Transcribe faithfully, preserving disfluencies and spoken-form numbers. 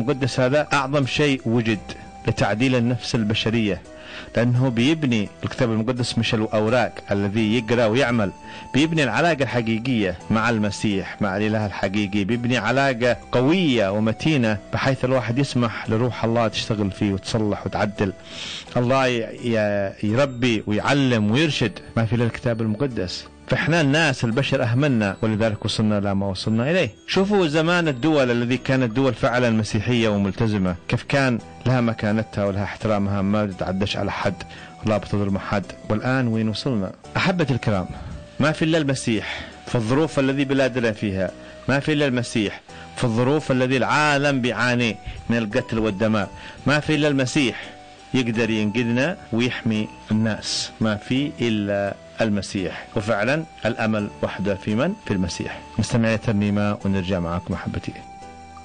المقدس هذا أعظم شيء وجد لتعديل النفس البشرية، لأنه بيبني الكتاب المقدس مش الأوراق، الذي يقرأ ويعمل بيبني العلاقة الحقيقية مع المسيح، مع الإله الحقيقي، بيبني علاقة قوية ومتينة بحيث الواحد يسمح لروح الله تشتغل فيه وتصلح وتعدل. الله يربي ويعلم ويرشد ما في الكتاب المقدس. فإحنا الناس البشر أهملنا، ولذلك وصلنا لما وصلنا إليه. شوفوا زمان الدول الذي كانت دول فعلا مسيحية وملتزمة كيف كان لها مكانتها ولها احترامها، ما تتعدش على حد ولا بتظلم حد. والآن وين وصلنا؟ أحبة الكرام، ما في إلا المسيح في الظروف الذي بلادنا فيها، ما في إلا المسيح في الظروف الذي العالم بيعاني من القتل والدماء، ما في إلا المسيح يقدر ينقذنا ويحمي الناس، ما في إلا المسيح. وفعلا الأمل وحده في من؟ في المسيح. مستمعي ترنيمة ونرجع معكم أحبتي.